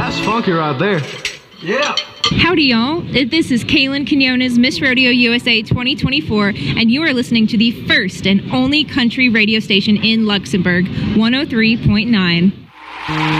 That's funky right there. Yeah. Howdy, y'all. This is Kaylin Quinones, Miss Rodeo USA 2024, and you are listening to the first and only country radio station in Luxembourg, 103.9.